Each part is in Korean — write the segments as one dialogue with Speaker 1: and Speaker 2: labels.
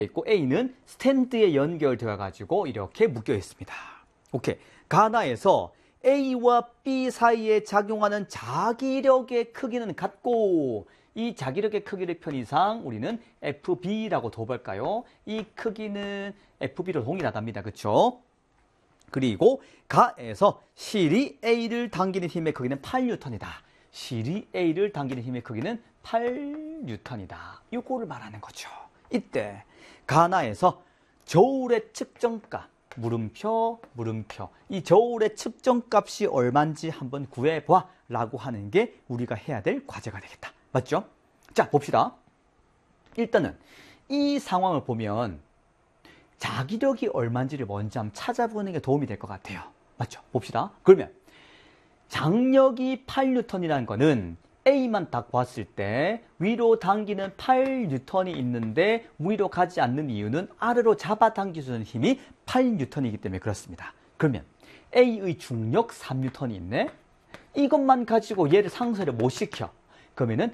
Speaker 1: 있고 A는 스탠드에 연결되어 가지고 이렇게 묶여 있습니다. 오케이. 가나에서 A와 B 사이에 작용하는 자기력의 크기는 같고 이 자기력의 크기를 편의상 우리는 FB라고 둬볼까요? 이 크기는 FB로 동일하답니다. 그렇죠? 그리고 가에서 실이 A를 당기는 힘의 크기는 8N이다. 실이 A를 당기는 힘의 크기는 8N이다. 이거를 말하는 거죠. 이때 가나에서 저울의 측정값, 물음표, 이 저울의 측정값이 얼마인지 한번 구해봐 라고 하는 게 우리가 해야 될 과제가 되겠다. 맞죠? 자, 봅시다. 일단은 이 상황을 보면 자기력이 얼마인지를 먼저 한번 찾아보는 게 도움이 될 것 같아요. 맞죠? 봅시다. 그러면 장력이 8N이라는 거는 A만 딱 봤을 때 위로 당기는 8N이 있는데 위로 가지 않는 이유는 아래로 잡아당겨주는 힘이 8N이기 때문에 그렇습니다. 그러면 A의 중력 3N이 있네? 이것만 가지고 얘를 상쇄를 못 시켜. 그러면은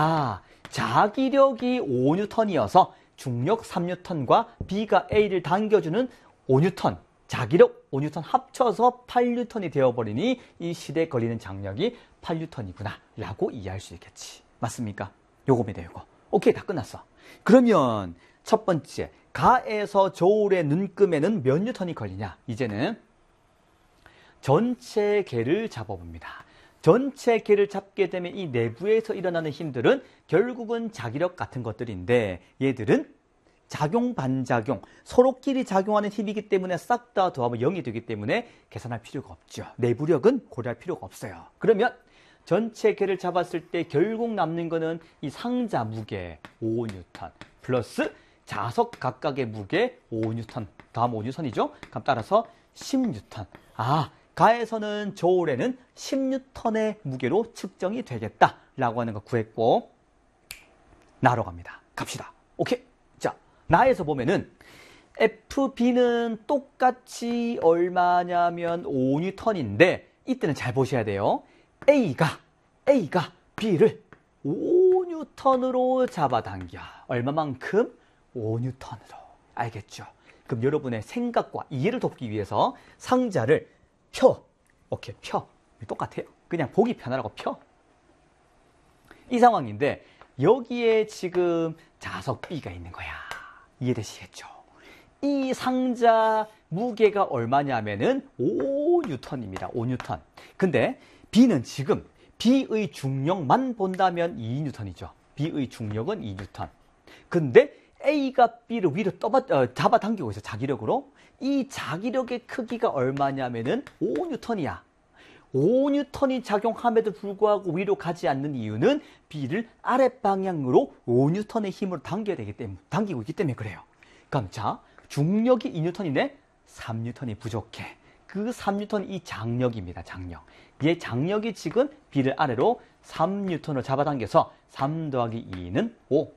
Speaker 1: 자기력이 5N이어서 중력 3N과 B가 A를 당겨주는 5N, 자기력 5N 합쳐서 8N이 되어버리니 이 실에 걸리는 장력이 8N이구나 라고 이해할 수 있겠지. 맞습니까? 요겁니다. 요거. 오케이, 다 끝났어. 그러면 첫 번째, 가에서 저울의 눈금에는 몇 N이 걸리냐? 이제는 전체 개를 잡아봅니다. 전체 개를 잡게 되면 이 내부에서 일어나는 힘들은 결국은 자기력 같은 것들인데 얘들은 작용, 반작용, 서로끼리 작용하는 힘이기 때문에 싹 다 더하면 0이 되기 때문에 계산할 필요가 없죠. 내부력은 고려할 필요가 없어요. 그러면 전체 개를 잡았을 때 결국 남는 거는 이 상자 무게 5N 플러스 자석 각각의 무게 5N, 다음 5N이죠. 그럼 따라서 10N. 가에서는 저울에는 10N의 무게로 측정이 되겠다라고 하는 거 구했고 나로 갑니다. 갑시다. 오케이. 자, 나에서 보면은 FB는 똑같이 얼마냐면 5N인데 이때는 잘 보셔야 돼요. A가 B를 5N으로 잡아당겨. 얼마만큼? 5N으로. 알겠죠? 그럼 여러분의 생각과 이해를 돕기 위해서 상자를 펴. 오케이, 펴. 똑같아요. 그냥 보기 편하라고 펴. 이 상황인데 여기에 지금 자석 B가 있는 거야. 이해되시겠죠? 이 상자 무게가 얼마냐면은 5N입니다. 5N. 근데 B는 지금 B의 중력만 본다면 2N이죠. B의 중력은 2N. 근데 A가 B를 위로 잡아당기고 있어. 자기력으로. 이 자기력의 크기가 얼마냐면은 5N이야. 5N이 작용함에도 불구하고 위로 가지 않는 이유는 B를 아랫방향으로 5N의 힘으로 당기고 있기 때문에 그래요. 그럼 자, 중력이 2N이네? 3N이 부족해. 그 3N이 이 장력입니다. 장력. 얘 장력이 지금 B를 아래로 3N으로 잡아당겨서 3 더하기 2는 5.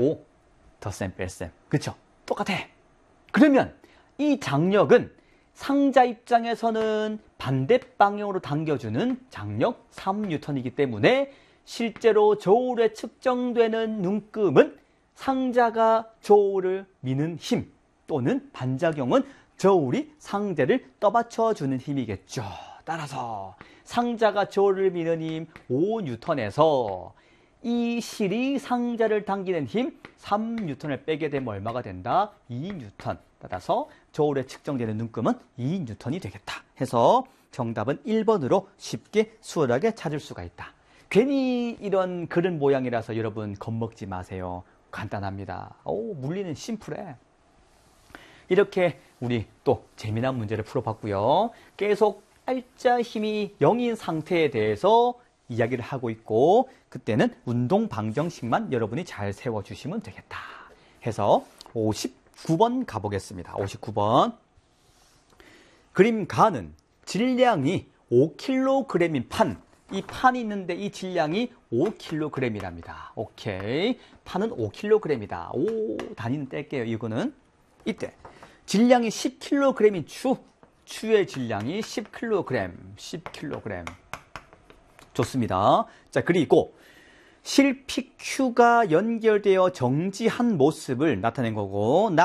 Speaker 1: 덧셈 뺄셈. 그쵸? 똑같아. 그러면 이 장력은 상자 입장에서는 반대 방향으로 당겨주는 장력 3N이기 때문에 실제로 저울에 측정되는 눈금은 상자가 저울을 미는 힘 또는 반작용은 저울이 상자를 떠받쳐주는 힘이겠죠. 따라서 상자가 저울을 미는 힘 5N에서 이 실이 상자를 당기는 힘 3N을 빼게 되면 얼마가 된다? 2N. 따라서 저울에 측정되는 눈금은 2N이 되겠다. 해서 정답은 1번으로 쉽게 수월하게 찾을 수가 있다. 괜히 이런 그런 모양이라서 여러분 겁먹지 마세요. 간단합니다. 물리는 심플해. 이렇게 우리 또 재미난 문제를 풀어봤고요. 계속 알짜 힘이 0인 상태에 대해서 이야기를 하고 있고 그때는 운동 방정식만 여러분이 잘 세워주시면 되겠다. 해서 59번 가보겠습니다. 59번. 그림 가는 질량이 5kg인 판. 이 판이 있는데 이 질량이 5kg이랍니다. 오케이. 판은 5kg이다. 단위는 뗄게요. 이거는. 이때 질량이 10kg인 추의 질량이 10kg. 좋습니다. 자, 그리고 실 PQ가 연결되어 정지한 모습을 나타낸 거고